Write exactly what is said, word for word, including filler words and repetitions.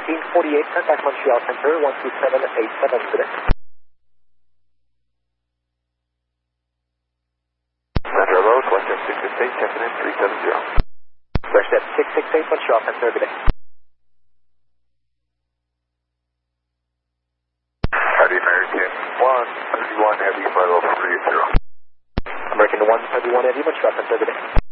fifteen forty-eight, contact Montreal Center, one two seven eight seven, good day. Metro Road, Western six six eight, checking in three seven zero. Western six six eight, Montreal Center, good day. Howdy, American one thirty-one Heavy, final three zero. American one thirty-one Eddie, Montreal Center, good day.